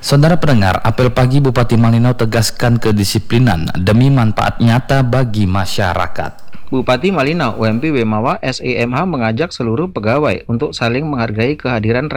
Saudara pendengar, apel pagi Bupati Malinau tegaskan kedisiplinan demi manfaat nyata bagi masyarakat. Bupati Malinau UMP Wemawa SEMH mengajak seluruh pegawai untuk saling menghargai kehadiran